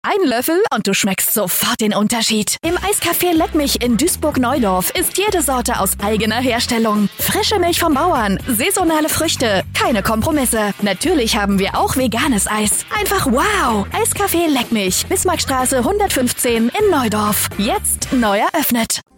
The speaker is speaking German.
Ein Löffel und du schmeckst sofort den Unterschied. Im Eiscafé Leckmich in Duisburg-Neudorf ist jede Sorte aus eigener Herstellung. Frische Milch vom Bauern, saisonale Früchte, keine Kompromisse. Natürlich haben wir auch veganes Eis. Einfach wow! Eiscafé Leckmich, Bismarckstraße 115 in Neudorf. Jetzt neu eröffnet.